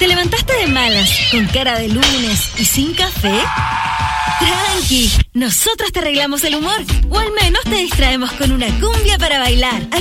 ¿Te levantaste de malas, con cara de lunes y sin café? Tranqui, nosotros te arreglamos el humor, o al menos te distraemos con una cumbia para bailar.